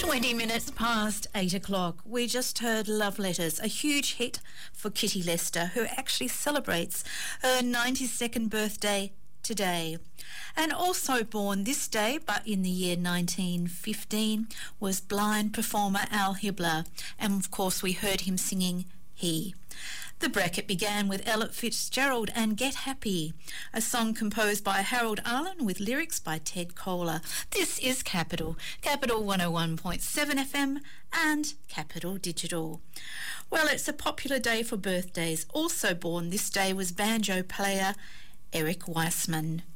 20 minutes past 8 o'clock. We just heard Love Letters, a huge hit for Kitty Lester, who actually celebrates her 92nd birthday today. And also born this day, but in the year 1915, was blind performer Al Hibbler. And of course we heard him singing He. The bracket began with Ella Fitzgerald and Get Happy, a song composed by Harold Arlen with lyrics by Ted Koehler. This is Capital 101.7 FM and Capital Digital. Well, it's a popular day for birthdays. Also born this day was banjo player Eric Weissman.